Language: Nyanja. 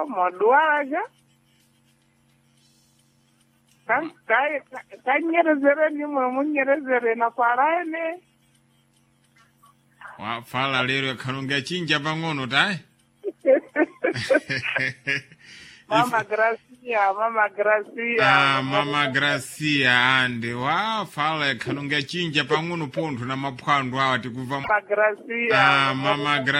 modwaraja. Kanyerezere ni munyerezere na kwaraene. Wa fala lero kanunga chinja pangono tai. Mama Gracia. Mama Gracia ande wa fala kanunga chinja pangono ponto na mapwando awati kuva. Mama Gracia. Mama Gracia.